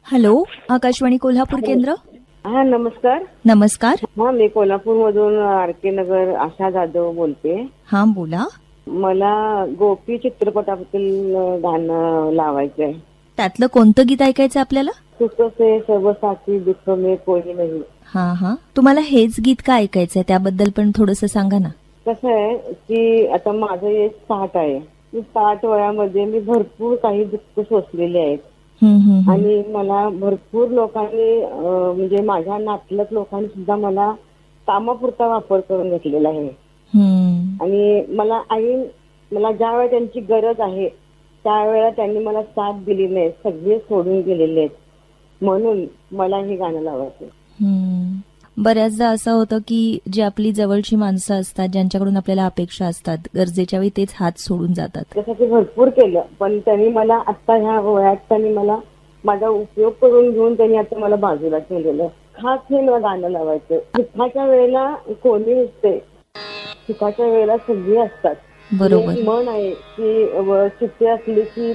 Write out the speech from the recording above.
Hello, Akashvani Kolhapur केंद्र. हा, नमस्कार. नमस्कार. हा, मी कोल्हापूरमधून आर.के. नगर आशा जाधव बोलते. हा, बोला. मला गोपी चित्रपटातील गाणं लावायचंय. त्यातलं कोणतं गीत ऐकायचं आपल्याला? सुखसे सर्व साथी दुःख में कोणी नाही. हा, तुम्हाला हेच गीत का ऐकायचंय त्याबद्दल पण थोडंसं सांगा ना. कसं आहे की आता माझं एज 60 आहे. 60 वयामध्ये मी भरपूर काही दुःख सोसलेले आहेत. आणि मला भरपूर लोकांनी म्हणजे माझ्या नातलग लोकांनी सुद्धा मला कामापुरता वापर करून घेतलेला आहे. आणि मला ज्या वेळेला त्यांची गरज आहे त्यावेळेला त्यांनी मला साथ दिली नाही, सगळे सोडून गेलेले आहेत. म्हणून मला हे गाणं लावायचं. बऱ्याचदा असं होतं की जी आपली जवळची माणसं असतात, ज्यांच्याकडून आपल्याला अपेक्षा असतात, गरजेच्या वेळी तेच हात सोडून जातात. त्यासाठी भरपूर केलं, पण त्यांनी मला आता ह्या वयात त्यांनी मला माझा उपयोग करून घेऊन त्यांनी आता मला बाजूला ठेवलेलं. खास हे मला गाणं लावायचं. सुखाच्या वेळेला कोणी नसते, सुखाच्या वेळेला सगळी असतात. बरोबर. म्हण आहे की चिठ्ठी असली की